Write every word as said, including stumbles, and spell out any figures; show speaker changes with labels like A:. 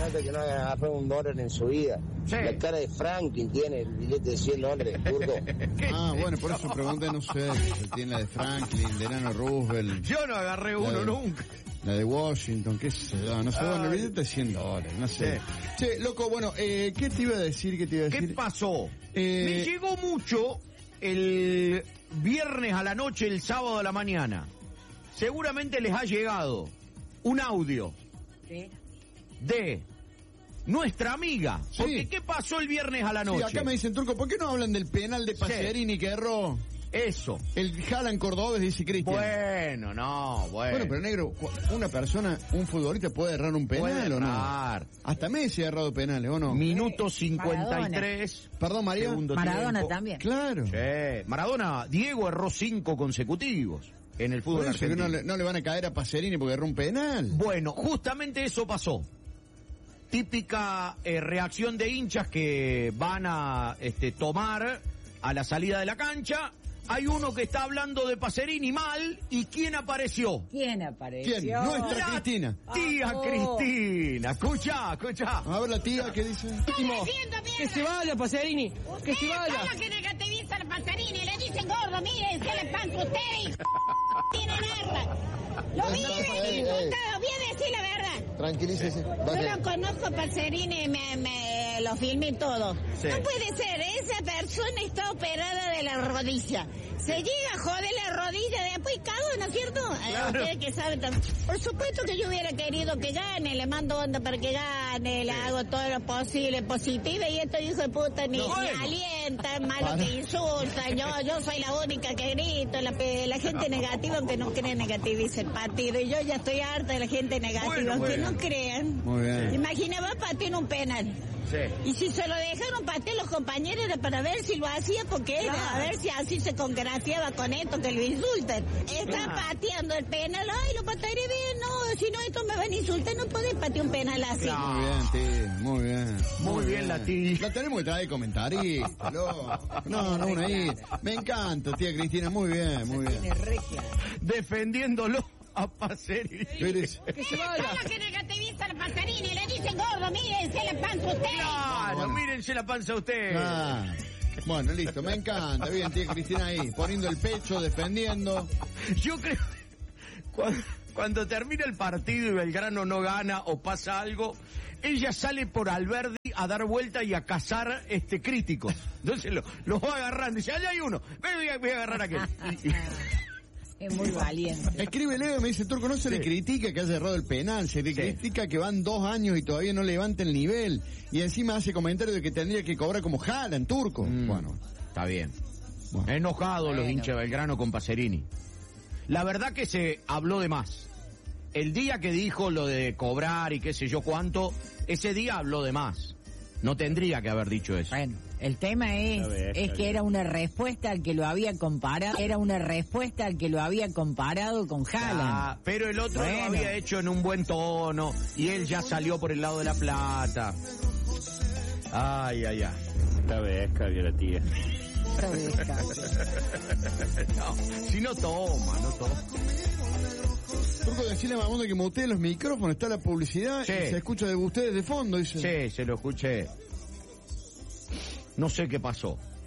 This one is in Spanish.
A: cuenta que no hayan agarrado un dólar en su vida.
B: Sí.
A: La cara de Franklin tiene el billete de cien dólares, turco.
C: Ah, bueno, por eso pregunté, no sé, si tiene la de Franklin, de Delano Roosevelt.
B: Yo no agarré uno
C: de,
B: nunca.
C: La de Washington, qué sé yo, no sé, bueno, el billete de cien dólares, no sé. Sí. Che, loco, bueno, eh, ¿qué te iba a decir? ¿Qué te iba a decir?
B: ¿Qué pasó?
C: Eh...
B: Me llegó mucho el viernes a la noche, el sábado a la mañana. Seguramente les ha llegado un audio
D: ¿Sí?
B: de nuestra amiga.
C: Sí.
B: Porque ¿qué pasó el viernes a la noche?
C: Sí, acá me dicen, Turco, ¿por qué no hablan del penal de Pacerini sí. que erró?
B: Eso.
C: El Haaland cordobés, dice Cristian.
B: Bueno, no, bueno.
C: Bueno, pero negro, una persona, un futbolista puede errar un penal
B: puede
C: o no?
B: errar.
C: Hasta Messi ha errado penales, ¿o no?
B: Minuto cincuenta y tres.
D: Maradona.
C: Perdón, María.
D: Maradona
B: tiempo.
D: también.
C: Claro.
B: Sí. Maradona, Diego erró cinco consecutivos en el fútbol
C: Por eso que
B: argentino.
C: no, le, no le van a caer a Pacerini porque erró un penal.
B: Bueno, justamente eso pasó. Típica eh, reacción de hinchas que van a este, tomar a la salida de la cancha. Hay uno que está hablando de Pacerini mal, ¿y quién apareció?
D: ¿Quién apareció?
C: ¿Quién? Nuestra
B: La
C: Cristina.
B: Tía
D: Oh.
B: Cristina. Escucha, escucha.
C: A ver la tía, ¿qué dice?
E: Que se vaya, Pacerini. Que se vaya.
F: Son los que negativizan a Pacerini, le dicen gordo, miren, se le panza usted y tiene nada. Lo viene insultado, viene a decir la verdad.
A: Tranquilícese.
F: Yo lo conozco a Pacerini, me, me lo filmé todo.
B: Sí.
F: No puede ser, esa persona está operada de la rodilla. Se llega a joder la rodilla, después cago, ¿no es cierto?
B: Claro.
F: Eh, Ustedes que saben tam- Por supuesto que yo hubiera querido que gane, le mando onda para que gane, le hago todo lo posible, positivo, y estos hijos de puta ni,
B: No,
F: ni
B: bueno.
F: alientan, malo
C: Para.
F: que insultan, yo, yo soy la única que grito, la, pe- la gente negativa, aunque no creen negativiza el partido, y yo ya estoy harta de la gente negativa,
B: Bueno,
F: aunque
B: bueno.
F: no crean.
C: Muy bien.
F: Imagina, va a patear un penal.
B: Sí.
F: Y si se lo dejaron patear los compañeros era para ver si lo hacía, porque era,
D: Claro.
F: a ver si así se congraciaba con esto que lo insultan. Está
B: Claro.
F: pateando el penal, ay, lo patearé bien, no, si no esto me van a insultar, no podés patear un penal así.
B: Claro.
C: Muy bien, tía, muy bien.
B: Muy bien, la tía.
C: La tenemos que traer comentarista, loco. No, no, una ahí. Me encanta, tía Cristina, muy bien, muy bien.
D: Tiene re claro.
B: Defendiéndolo a Pacerini.
C: Pero es-
E: Que se
F: Son
E: vaya.
F: los que negativizan a Pacerini, le dicen gordo, miren, se le panza usted.
B: Claro,
C: Bueno.
B: mírense la panza a usted.
C: Ah, bueno, listo, me encanta. Bien, tía Cristina ahí, poniendo el pecho, defendiendo.
B: Yo creo cuando, cuando termina el partido y Belgrano no gana o pasa algo, ella sale por Alberdi a dar vuelta y a cazar este críticos. Entonces lo- los va agarrando y dice, allá hay uno, ven, voy a, voy a agarrar a aquel. Y- y-
D: Es muy valiente.
C: Escribe Leo y me dice, Turco, no se
B: Sí.
C: le critica que haya errado el penal, se le
B: Sí.
C: critica que van dos años y todavía no levanta el nivel. Y encima hace comentario de que tendría que cobrar como Haaland, Turco.
B: Mm,
C: Bueno,
B: está bien.
C: bueno.
B: Enojados los
D: Bueno.
B: hinchas de Belgrano con Pacerini. La verdad que se habló de más. El día que dijo lo de cobrar y qué sé yo cuánto, ese día habló de más. No tendría que haber dicho eso.
D: Bueno, el tema es, es que era una respuesta al que lo había comparado, era una respuesta al que lo había comparado con Haaland.
B: Ah, pero el otro
D: Bueno.
B: lo había hecho en un buen tono y él ya salió por el lado de la plata. Ay, ay, ay.
G: Esta vez que la tía.
D: Otra vez, cabrón.
B: No, si no toma, no toma.
C: Turco, decirle a Mamundo que mutee los micrófonos, está la publicidad
B: Sí.
C: y se escucha de ustedes de fondo, dice.
B: Sí, se lo escuché. No sé qué pasó.